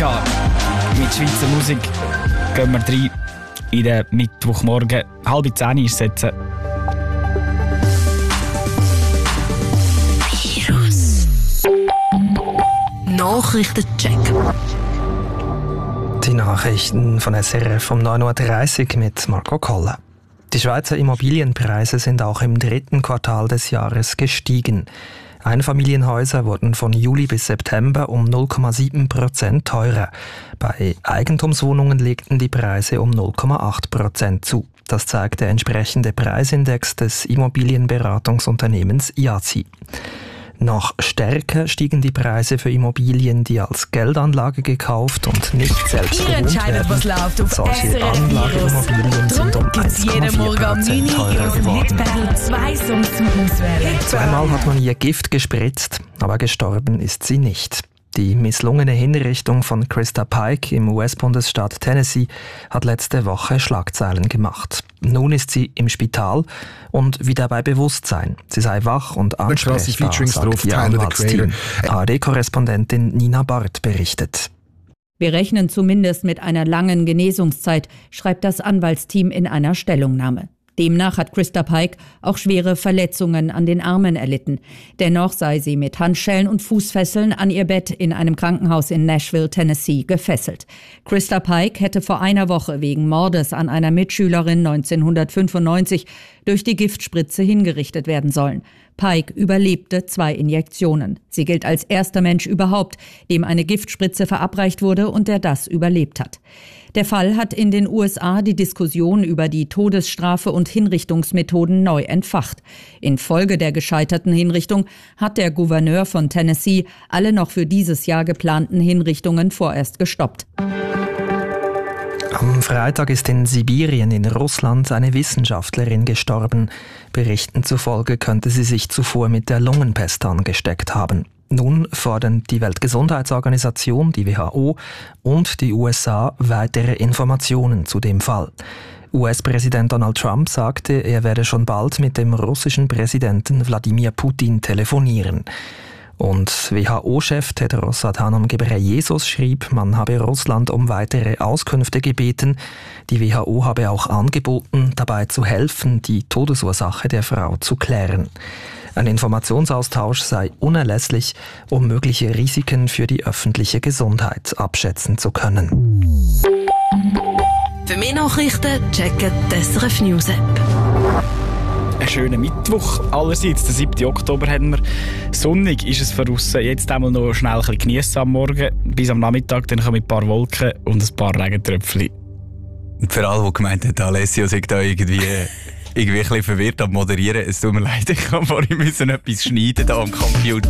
Mika. Mit Schweizer Musik gehen wir rein in den Mittwochmorgen. 9:30 ist es jetzt. Virus. Nachrichtencheck. Die Nachrichten von SRF um 9:30 Uhr mit Marco Koller. Die Schweizer Immobilienpreise sind auch im dritten Quartal des Jahres gestiegen. Einfamilienhäuser wurden von Juli bis September um 0,7% teurer. Bei Eigentumswohnungen legten die Preise um 0,8% zu. Das zeigt der entsprechende Preisindex des Immobilienberatungsunternehmens IAZI. Noch stärker stiegen die Preise für Immobilien, die als Geldanlage gekauft und nicht selbst bewohnt werden. Was läuft auf Solche SRF Anlageimmobilien sind um gibt's jeden Morgen um 9 1,4% teurer Uhr geworden. Hitbattle 2 Songs zum Auswählen. Zweimal hat man ihr Gift gespritzt, aber gestorben ist sie nicht. Die misslungene Hinrichtung von Krista Pike im US-Bundesstaat Tennessee hat letzte Woche Schlagzeilen gemacht. Nun ist sie im Spital und wieder bei Bewusstsein. Sie sei wach und ansprechbar, sagt ihr Anwaltsteam. ARD-Korrespondentin Nina Barth berichtet. Wir rechnen zumindest mit einer langen Genesungszeit, schreibt das Anwaltsteam in einer Stellungnahme. Demnach hat Krista Pike auch schwere Verletzungen an den Armen erlitten. Dennoch sei sie mit Handschellen und Fußfesseln an ihr Bett in einem Krankenhaus in Nashville, Tennessee, gefesselt. Krista Pike hätte vor einer Woche wegen Mordes an einer Mitschülerin 1995 durch die Giftspritze hingerichtet werden sollen. Pike überlebte 2 Injektionen. Sie gilt als erster Mensch überhaupt, dem eine Giftspritze verabreicht wurde und der das überlebt hat. Der Fall hat in den USA die Diskussion über die Todesstrafe und Hinrichtungsmethoden neu entfacht. Infolge der gescheiterten Hinrichtung hat der Gouverneur von Tennessee alle noch für dieses Jahr geplanten Hinrichtungen vorerst gestoppt. Am Freitag ist in Sibirien in Russland eine Wissenschaftlerin gestorben. Berichten zufolge könnte sie sich zuvor mit der Lungenpest angesteckt haben. Nun fordern die Weltgesundheitsorganisation, die WHO und die USA weitere Informationen zu dem Fall. US-Präsident Donald Trump sagte, er werde schon bald mit dem russischen Präsidenten Wladimir Putin telefonieren. Und WHO-Chef Tedros Adhanom Ghebreyesus schrieb, man habe Russland um weitere Auskünfte gebeten. Die WHO habe auch angeboten, dabei zu helfen, die Todesursache der Frau zu klären. Ein Informationsaustausch sei unerlässlich, um mögliche Risiken für die öffentliche Gesundheit abschätzen zu können. Für mehr Nachrichten checken die SRF News App. Einen schönen Mittwoch allerseits. Den 7. Oktober haben wir. Sonnig ist es draussen. Jetzt einmal noch schnell ein bisschen geniessen am Morgen. Bis am Nachmittag dann kommen ein paar Wolken und ein paar Regentröpfchen. Und für alle, die gemeint haben, Alessio sei da irgendwie ein bisschen verwirrt am Moderieren. Es tut mir leid, ich habe vorhin etwas schneiden da am Computer.